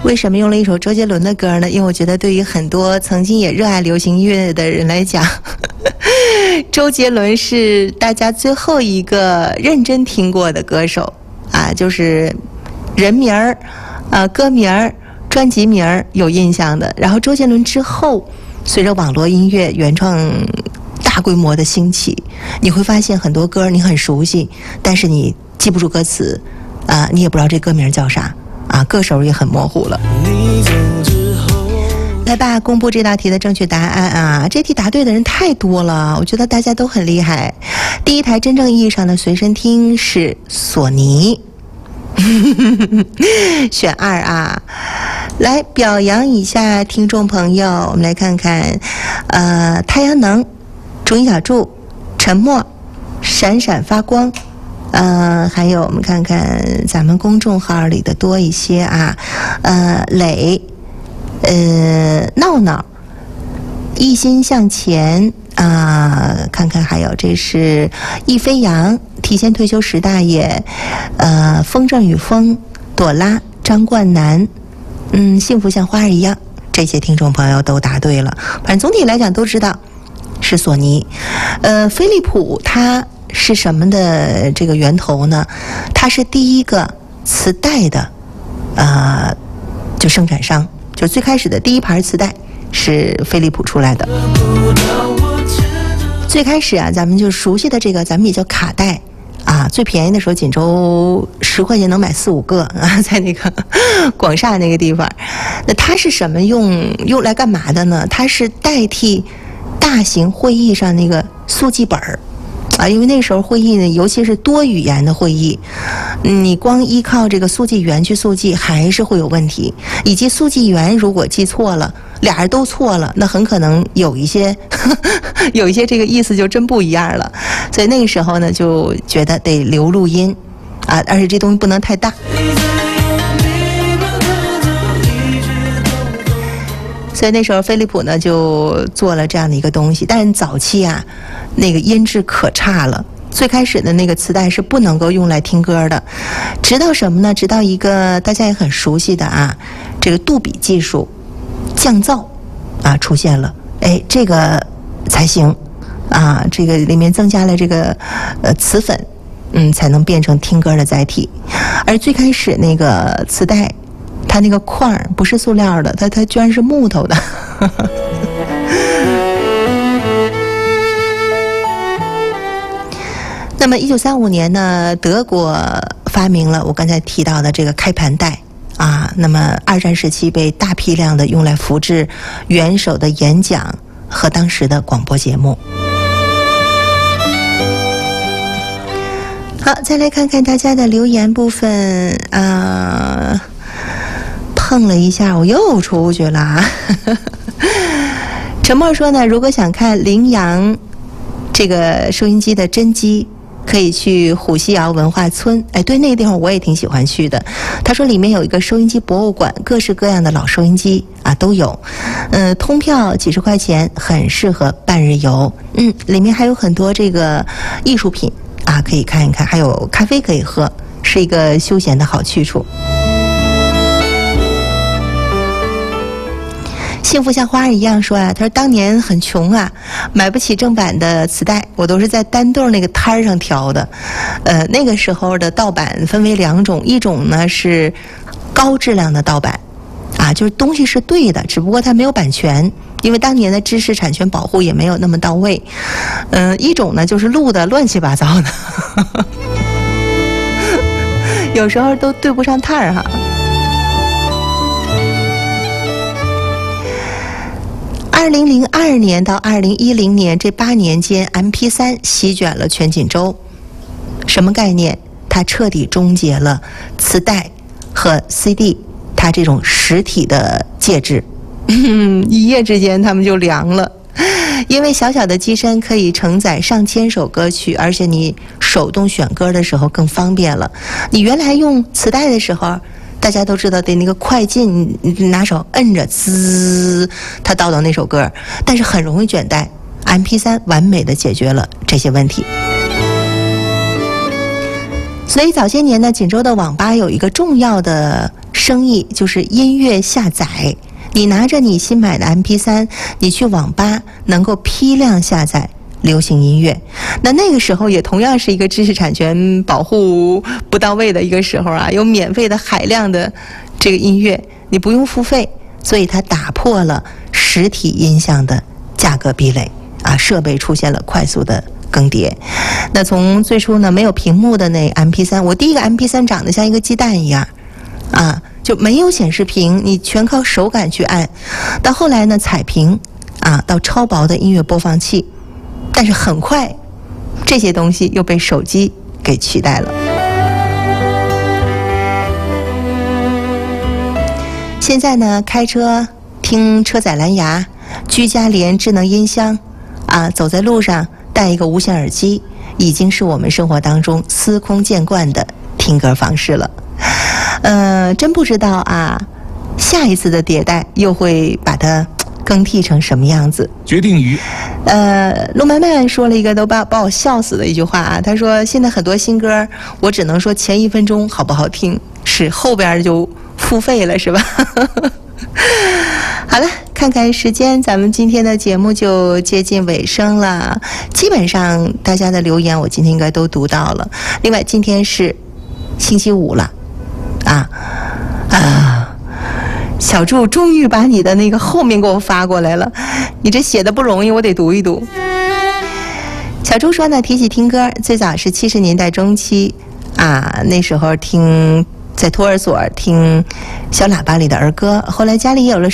为什么用了一首周杰伦的歌呢？因为我觉得对于很多曾经也热爱流行音乐的人来讲，周杰伦是大家最后一个认真听过的歌手啊，就是人名儿、歌名儿、专辑名儿有印象的。然后周杰伦之后，随着网络音乐原创大规模的兴起，你会发现很多歌你很熟悉，但是你记不住歌词啊，你也不知道这歌名叫啥啊，歌手也很模糊了。来吧，公布这道题的正确答案啊！这题答对的人太多了，我觉得大家都很厉害。第一台真正意义上的随身听是索尼，选2啊！来表扬一下听众朋友，我们来看看，太阳能、竹影小筑、沉默、闪闪发光。还有我们看看咱们公众号里的多一些啊，磊，闹闹，一心向前啊，看看还有这是易飞扬，提前退休石大爷，风筝与风，朵拉，张冠南，幸福像花儿一样，这些听众朋友都答对了。反正总体来讲都知道是索尼。飞利浦它是什么的这个源头呢？它是第一个磁带的就生产商，就最开始的第一盘磁带是飞利浦出来的。最开始啊，咱们就熟悉的这个，咱们也叫卡带啊，最便宜的时候锦州10块钱能买4-5个啊，在那个广厦那个地方。那它是什么用来干嘛的呢？它是代替大型会议上那个速记本儿。因为那时候会议呢，尤其是多语言的会议，你光依靠这个速记员去速记还是会有问题，以及速记员如果记错了，俩人都错了，那很可能有一些这个意思就真不一样了。所以那个时候呢，就觉得得留录音啊，而且这东西不能太大。所以那时候飞利浦呢就做了这样的一个东西，但是早期啊那个音质可差了，最开始的那个磁带是不能够用来听歌的。直到什么呢？直到一个大家也很熟悉的啊，这个杜比技术降噪啊出现了，这个才行啊，这个里面增加了这个磁粉，才能变成听歌的载体。而最开始那个磁带，它那个框不是塑料的，它居然是木头的。那么1935年呢，德国发明了我刚才提到的这个开盘带啊，那么二战时期被大批量的用来复制元首的演讲和当时的广播节目。好，再来看看大家的留言部分啊。碰了一下，我又出去了啊。陈默说呢，如果想看羚羊这个收音机的真机，可以去虎溪窑文化村。对，那个地方我也挺喜欢去的。他说里面有一个收音机博物馆，各式各样的老收音机啊都有。通票几十块钱，很适合半日游。里面还有很多这个艺术品啊，可以看一看，还有咖啡可以喝，是一个休闲的好去处。幸福像花儿一样说啊，他说当年很穷啊，买不起正版的磁带，我都是在单豆那个摊儿上挑的。那个时候的盗版分为2种，一种呢是高质量的盗版啊，就是东西是对的，只不过它没有版权，因为当年的知识产权保护也没有那么到位。一种呢就是录的乱七八糟的，有时候都对不上趟儿哈。2002年到2010年这8年间 MP3 席卷了全锦州。什么概念？它彻底终结了磁带和 CD 它这种实体的介质。一夜之间它们就凉了，因为小小的机身可以承载上千首歌曲，而且你手动选歌的时候更方便了。你原来用磁带的时候，大家都知道得那个快进，拿手摁着滋，它倒到那首歌，但是很容易卷带。MP3 完美的解决了这些问题。所以早些年呢，锦州的网吧有一个重要的生意，就是音乐下载。你拿着你新买的 MP3， 你去网吧能够批量下载流行音乐。那个时候也同样是一个知识产权保护不到位的一个时候啊，有免费的海量的这个音乐，你不用付费，所以它打破了实体音像的价格壁垒啊，设备出现了快速的更迭。那从最初呢没有屏幕的那 MP3， 我第一个 MP3 长得像一个鸡蛋一样啊，就没有显示屏，你全靠手感去按。到后来呢彩屏啊，到超薄的音乐播放器，但是很快这些东西又被手机给取代了。现在呢开车听车载蓝牙，居家连智能音箱啊，走在路上戴一个无线耳机，已经是我们生活当中司空见惯的听歌方式了。真不知道啊，下一次的迭代又会把它更替成什么样子？ 决定于陆漫漫说了一个都把我笑死的一句话啊，他说现在很多新歌，我只能说前1分钟好不好听，是后边就付费了，是吧？好了，看看时间，咱们今天的节目就接近尾声了。基本上大家的留言我今天应该都读到了。另外今天是星期五了小祝终于把你的那个后面给我发过来了，你这写的不容易，我得读一读。小祝说呢，提起听歌，最早是70年代中期啊，那时候听在托儿所听小喇叭里的儿歌，后来家里也有了